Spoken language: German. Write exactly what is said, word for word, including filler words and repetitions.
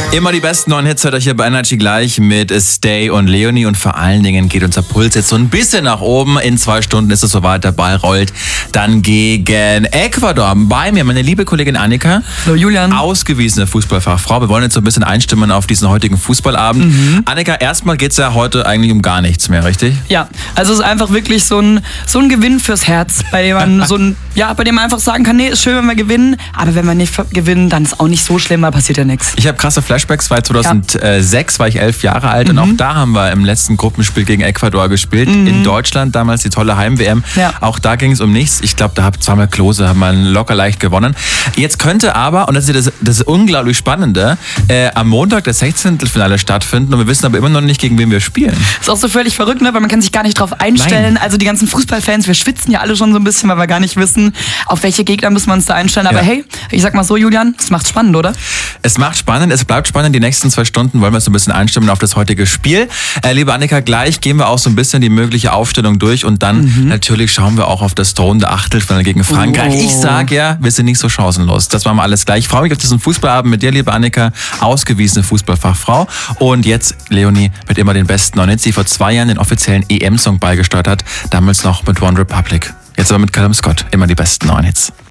Immer die besten neuen Hits hört euch hier bei Energy gleich mit Stay und Leonie, und vor allen Dingen geht unser Puls jetzt so ein bisschen nach oben. In zwei Stunden ist es soweit, der Ball rollt dann gegen Ecuador. Bei mir meine liebe Kollegin Annika. Hallo Julian. Ausgewiesene Fußballfachfrau. Wir wollen jetzt so ein bisschen einstimmen auf diesen heutigen Fußballabend. Mhm. Annika, erstmal geht es ja heute eigentlich um gar nichts mehr, richtig? Ja, also es ist einfach wirklich so ein, so ein Gewinn fürs Herz, bei dem man so ein, ja, bei dem man einfach sagen kann, nee, ist schön, wenn wir gewinnen, aber wenn wir nicht gewinnen, dann ist auch nicht so schlimm, weil passiert ja nichts. Ich habe krasse Flashbacks, weil zweitausendsechs ja. war ich elf Jahre alt, mhm. und auch da haben wir im letzten Gruppenspiel gegen Ecuador gespielt, mhm. in Deutschland, damals die tolle Heim-W M. Ja. Auch da ging es um nichts. Ich glaube, da hat zweimal Klose, haben wir locker leicht gewonnen. Jetzt könnte aber, und das ist das, das ist unglaublich Spannende, äh, am Montag das Sechzehntelfinale stattfinden, und wir wissen aber immer noch nicht, gegen wen wir spielen. Ist auch so völlig verrückt, ne? Weil man kann sich gar nicht drauf einstellen. Nein. Also die ganzen Fußballfans, wir schwitzen ja alle schon so ein bisschen, weil wir gar nicht wissen, auf welche Gegner müssen wir uns da einstellen. Aber ja. hey, ich sag mal so, Julian, es macht spannend, oder? Es macht spannend, es bleibt spannend. Die nächsten zwei Stunden wollen wir so ein bisschen einstimmen auf das heutige Spiel. Äh, liebe Annika, gleich gehen wir auch so ein bisschen die mögliche Aufstellung durch, und dann mhm. natürlich schauen wir auch auf das drohende Achtelfinale gegen Frankreich. Oh. Ich sag ja, wir sind nicht so chancenlos. Das machen wir alles gleich. Ich freue mich auf diesen Fußballabend mit dir, liebe Annika, ausgewiesene Fußballfachfrau. Und jetzt Leonie mit immer den besten neuen Hits, die vor zwei Jahren den offiziellen E M-Song beigesteuert hat. Damals noch mit One Republic. Jetzt aber mit Callum Scott. Immer die besten neuen Hits.